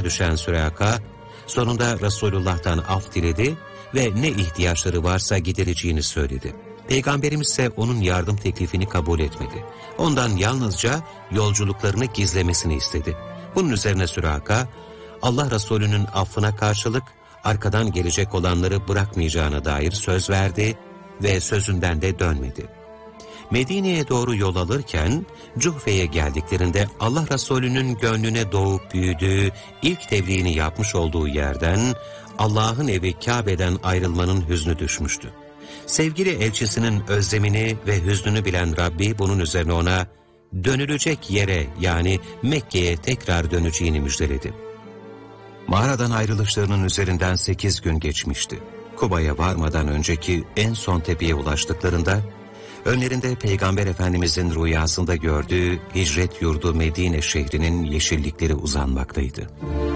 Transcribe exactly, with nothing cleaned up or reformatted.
düşen Süraka, sonunda Resulullah'tan af diledi ve ne ihtiyaçları varsa gidereceğini söyledi. Peygamberimiz ise onun yardım teklifini kabul etmedi. Ondan yalnızca yolculuklarını gizlemesini istedi. Bunun üzerine Süraka, Allah Resulü'nün affına karşılık arkadan gelecek olanları bırakmayacağına dair söz verdi ve sözünden de dönmedi. Medine'ye doğru yol alırken Cuhfe'ye geldiklerinde Allah Resulü'nün gönlüne doğup büyüdüğü, ilk tebliğini yapmış olduğu yerden Allah'ın evi Kabe'den ayrılmanın hüznü düşmüştü. Sevgili elçisinin özlemini ve hüznünü bilen Rabbi bunun üzerine ona dönülecek yere yani Mekke'ye tekrar döneceğini müjdeledi. Mağaradan ayrılışlarının üzerinden sekiz gün geçmişti. Kuba'ya varmadan önceki en son tepeye ulaştıklarında önlerinde Peygamber Efendimizin rüyasında gördüğü hicret yurdu Medine şehrinin yeşillikleri uzanmaktaydı.